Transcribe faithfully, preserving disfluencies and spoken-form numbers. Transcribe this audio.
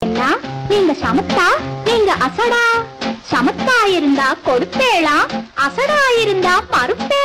என்ன நீங்க சமத்தா நீங்க அசடா? சமத்தா இருந்தா கொடுப்பேளா, அசடா இருந்தா மறுப்பே